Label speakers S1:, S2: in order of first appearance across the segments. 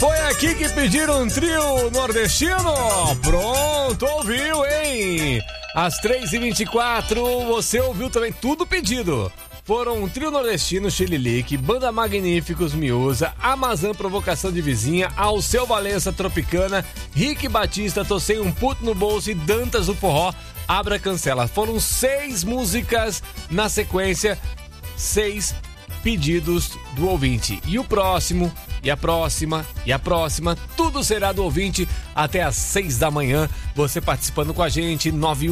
S1: Foi aqui que pediram um trio nordestino? Pronto, ouviu, hein? Às 3h24, você ouviu também tudo pedido. Foram um trio nordestino, Chililique, Banda Magníficos, Miúza, Amazã Provocação de Vizinha, Alceu Valença Tropicana, Rick Batista, Tocei um Puto no Bolso e Dantas do Forró, Abra Cancela. Foram 6 músicas na sequência, 6 pedidos do ouvinte. E o próximo, e a próxima, e a próxima, tudo será do ouvinte até às 6 da manhã. Você participando com a gente,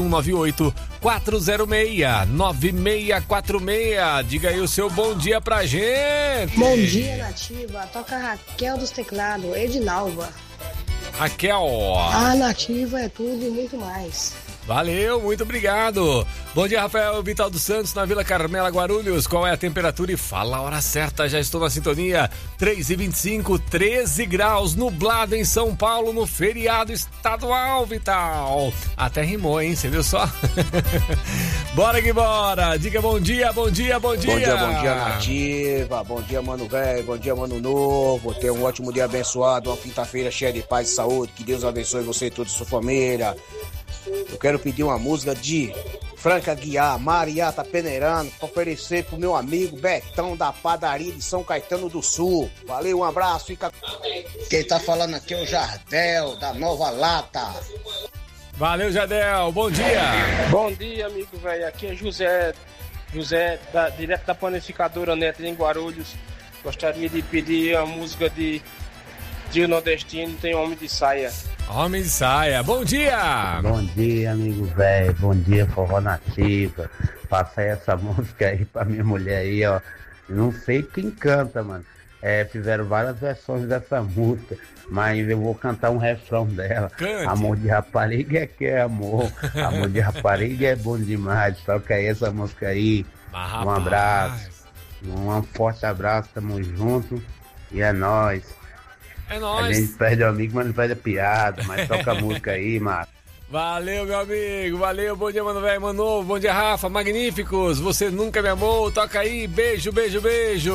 S1: 9198-406-9646. Diga aí o seu bom dia pra gente.
S2: Bom dia, Nativa. Toca Raquel dos Teclados, Edinalva.
S1: Raquel.
S2: A Nativa é tudo e muito mais.
S1: Valeu, muito obrigado. Bom dia, Rafael Vital dos Santos, na Vila Carmela, Guarulhos. Qual é a temperatura? E fala a hora certa, já estou na sintonia. 3h25, 13 graus, nublado em São Paulo, no feriado estadual, Vital. Até rimou, hein? Você viu só? Bora que bora. Diga bom dia, bom dia, bom dia.
S3: Bom dia, Nativa. Bom dia, mano velho. Bom dia, mano novo. Tenha um ótimo dia abençoado, uma quinta-feira cheia de paz e saúde. Que Deus abençoe você e toda a sua família. Eu quero pedir uma música de Franca Guiar, Mariata Peneirano, para oferecer pro meu amigo Betão da padaria de São Caetano do Sul. Valeu, um abraço, fica... Quem tá falando aqui é o Jardel, da Nova Lata.
S1: Valeu, Jardel, bom dia.
S4: Bom dia, amigo velho, aqui é José, direto da panificadora Neto em Guarulhos. Gostaria de pedir a música de Trio Nordestino, Tem Homem de Saia.
S1: Homem de Saia, bom dia!
S5: Bom dia, amigo velho, bom dia, Forró Nativa. Passa essa música aí pra minha mulher aí, ó. Não sei quem canta, mano. Fizeram várias versões dessa música, mas eu vou cantar um refrão dela.
S1: Cante.
S5: Amor de rapariga é que é amor. Amor de rapariga é bom demais. Toca aí essa música aí. Um abraço. Um forte abraço, tamo junto. E é nóis.
S1: É nóis.
S5: A gente perde o amigo, mas não perde a piada. Mas toca a música aí, mano.
S1: Valeu, meu amigo. Valeu. Bom dia, mano velho, mano novo. Bom dia, Rafa. Magníficos. Você nunca me amou. Toca aí. Beijo, beijo, beijo.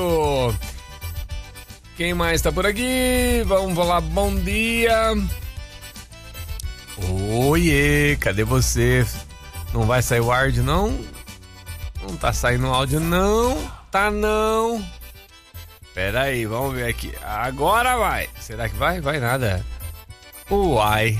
S1: Quem mais tá por aqui? Vamos lá. Bom dia. Oiê, cadê você? Não vai sair o áudio, não? Não tá saindo o áudio, não. Tá, não. Pera aí, vamos ver aqui. Agora vai. Será que vai? Vai nada. Uai.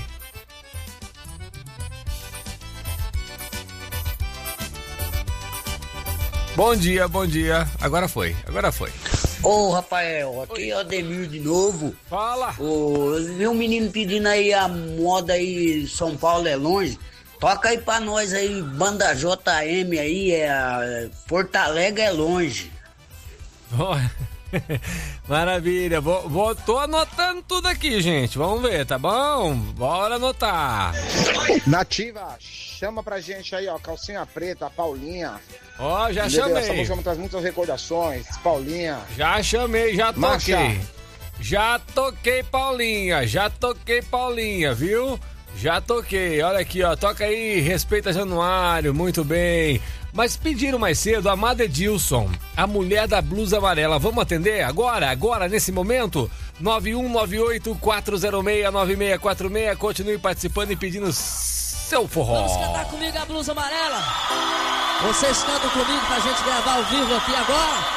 S1: Bom dia, bom dia. Agora foi, agora foi.
S6: Ô, Rafael, aqui é o Ademir de novo.
S1: Fala.
S6: Meu menino pedindo aí a moda aí, São Paulo é longe. Toca aí pra nós aí, Banda JM aí, Porto Alegre é longe.
S1: Maravilha, tô anotando tudo aqui, gente. Vamos ver, tá bom? Bora anotar.
S7: Nativa, chama pra gente aí, ó, Calcinha Preta, Paulinha.
S1: Ó, já
S7: Entendeu?
S1: chamei.
S7: Essa música traz muitas recordações, Paulinha.
S1: Já chamei, já toquei.
S7: Marcha.
S1: Já toquei Paulinha, viu? Já toquei, olha aqui, ó, toca aí, Respeita Januário, muito bem. Mas pediram mais cedo, Amada Edilson, a mulher da blusa amarela. Vamos atender agora, nesse momento? 9198-406-9646. Continue participando e pedindo seu forró.
S8: Vamos cantar comigo a blusa amarela? Vocês cantam comigo pra gente gravar ao vivo aqui agora?